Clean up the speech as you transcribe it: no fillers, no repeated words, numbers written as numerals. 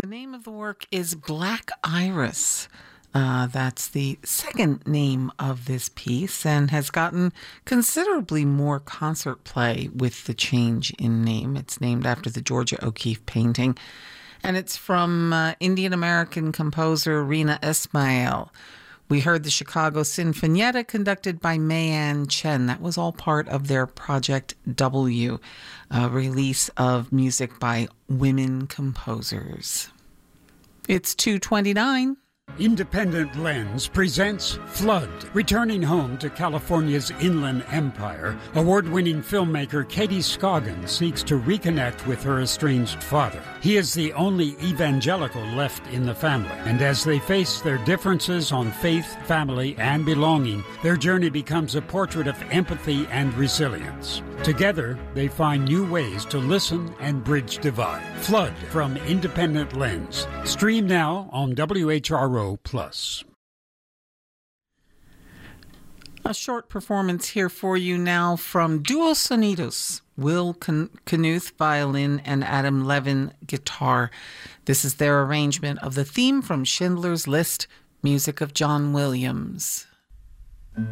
The name of the work is Black Iris. That's the second name of this piece and has gotten considerably more concert play with the change in name. It's named after the Georgia O'Keeffe painting, and it's from Indian-American composer Rina Ismail. We heard the Chicago Sinfonietta conducted by Mayan Chen. That was all part of their Project W, a release of music by women composers. It's 2:29. Independent Lens presents Flood. Returning home to California's Inland Empire, award-winning filmmaker Katie Scoggin seeks to reconnect with her estranged father. He is the only evangelical left in the family, and as they face their differences on faith, family, and belonging, their journey becomes a portrait of empathy and resilience. Together, they find new ways to listen and bridge divide. Flood from Independent Lens. Stream now on WHRO+. A short performance here for you now from Duo Sonidos, Will Knuth violin and Adam Levin guitar. This is their arrangement of the theme from Schindler's List, music of John Williams.